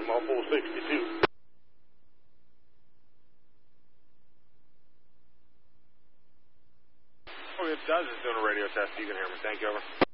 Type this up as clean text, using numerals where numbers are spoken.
I'm on 462. Oh, it does. It's doing a radio test. You can hear me. Thank you, over.